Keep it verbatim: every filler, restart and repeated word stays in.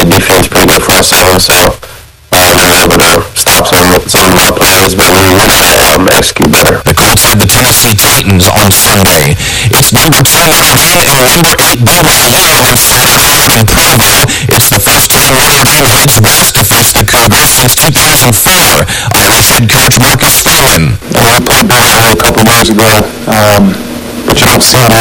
the defense pretty good for ourselves. So uh, we were able to stop some some of our players, but we need to um, execute better. The Colts had the Tennessee Titans on Sunday. It's number two Notre Dame and number eight B Y U on Friday night in Provo. It's the first time Notre Dame men's boys to face the Cougars since two thousand four. Irish head coach Marcus Spurman. Uh, we played Big Eye a couple years ago, um, but you don't see that